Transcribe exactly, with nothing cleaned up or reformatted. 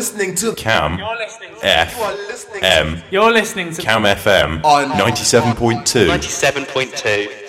listening to Cam You're listening to F You are listening M You're listening to Cam F M on ninety-seven point two. ninety-seven point two.